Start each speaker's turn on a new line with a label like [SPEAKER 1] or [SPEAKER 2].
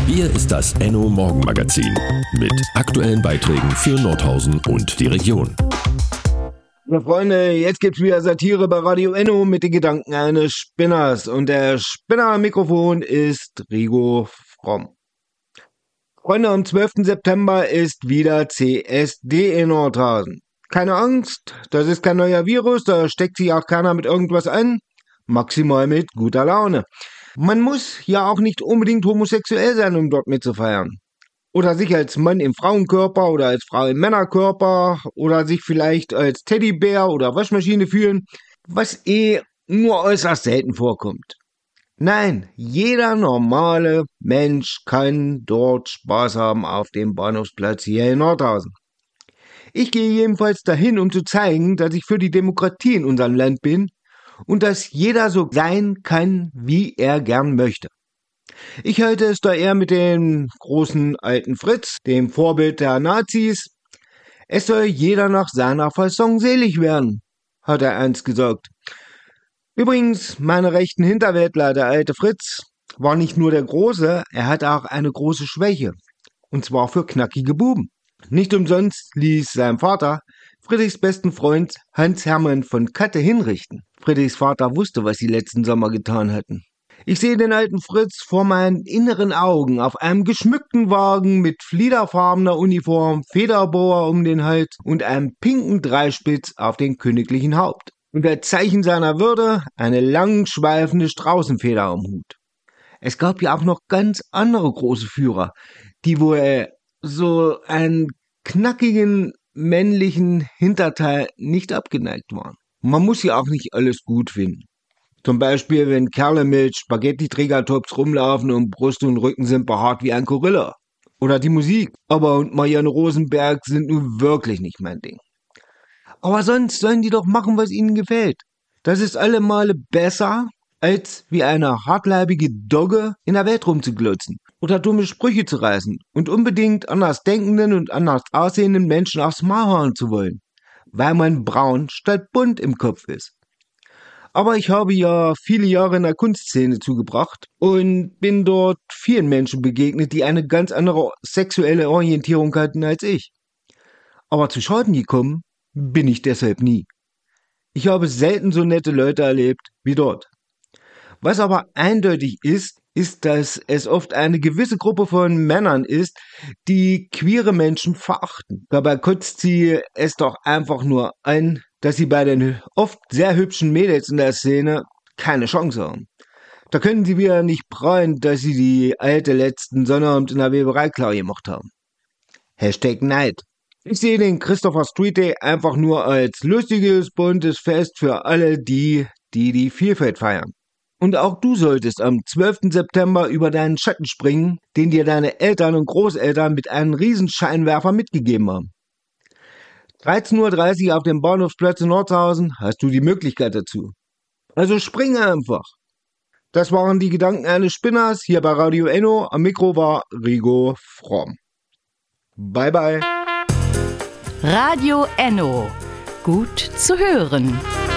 [SPEAKER 1] Hier ist das Enno Morgenmagazin mit aktuellen Beiträgen für Nordhausen und die Region.
[SPEAKER 2] Ja, Freunde, jetzt gibt's wieder Satire bei Radio Enno mit den Gedanken eines Spinners. Und der Spinner am Mikrofon ist Rigo Fromm. Freunde, am 12. September ist wieder CSD in Nordhausen. Keine Angst, das ist kein neuer Virus, da steckt sich auch keiner mit irgendwas an. Maximal mit guter Laune. Man muss ja auch nicht unbedingt homosexuell sein, um dort mitzufeiern. Oder sich als Mann im Frauenkörper oder als Frau im Männerkörper oder sich vielleicht als Teddybär oder Waschmaschine fühlen, was nur äußerst selten vorkommt. Nein, jeder normale Mensch kann dort Spaß haben auf dem Bahnhofsplatz hier in Nordhausen. Ich gehe jedenfalls dahin, um zu zeigen, dass ich für die Demokratie in unserem Land bin und dass jeder so sein kann, wie er gern möchte. Ich halte es da eher mit dem großen alten Fritz, dem Vorbild der Nazis. Es soll jeder nach seiner Fasson selig werden, hat er ernst gesagt. Übrigens, meine rechten Hinterwäldler, der alte Fritz, war nicht nur der Große, er hatte auch eine große Schwäche. Und zwar für knackige Buben. Nicht umsonst ließ sein Vater Friedrichs besten Freund Hans-Hermann von Katte hinrichten. Friedrichs Vater wusste, was sie letzten Sommer getan hatten. Ich sehe den alten Fritz vor meinen inneren Augen auf einem geschmückten Wagen mit fliederfarbener Uniform, Federboa um den Hals und einem pinken Dreispitz auf dem königlichen Haupt. Und als Zeichen seiner Würde eine lang schweifende Straußenfeder am Hut. Es gab ja auch noch ganz andere große Führer, die wohl so einen knackigen männlichen Hinterteil nicht abgeneigt waren. Man muss ja auch nicht alles gut finden. Zum Beispiel, wenn Kerle mit Spaghetti-Trägertops rumlaufen und Brust und Rücken sind behaart wie ein Gorilla. Oder die Musik. Aber und Marianne Rosenberg sind nun wirklich nicht mein Ding. Aber sonst sollen die doch machen, was ihnen gefällt. Das ist alle Male besser, als wie eine hartleibige Dogge in der Welt rumzuglotzen oder dumme Sprüche zu reißen und unbedingt anders denkenden und anders aussehenden Menschen aufs Maul hauen zu wollen, weil man braun statt bunt im Kopf ist. Aber ich habe ja viele Jahre in der Kunstszene zugebracht und bin dort vielen Menschen begegnet, die eine ganz andere sexuelle Orientierung hatten als ich. Aber zu Schaden gekommen bin ich deshalb nie. Ich habe selten so nette Leute erlebt wie dort. Was aber eindeutig ist, dass es oft eine gewisse Gruppe von Männern ist, die queere Menschen verachten. Dabei kotzt sie es doch einfach nur an, dass sie bei den oft sehr hübschen Mädels in der Szene keine Chance haben. Da können sie wieder nicht prahlen, dass sie die alte letzten Sonnabend in der Weberei klar gemacht haben. #Neid. Ich sehe den Christopher Street Day einfach nur als lustiges, buntes Fest für alle die Vielfalt feiern. Und auch du solltest am 12. September über deinen Schatten springen, den dir deine Eltern und Großeltern mit einem Riesenscheinwerfer mitgegeben haben. 13:30 Uhr auf dem Bahnhofsplatz in Nordhausen hast du die Möglichkeit dazu. Also spring einfach. Das waren die Gedanken eines Spinners hier bei Radio Enno. Am Mikro war Rigo Fromm. Bye bye.
[SPEAKER 3] Radio Enno. Gut zu hören.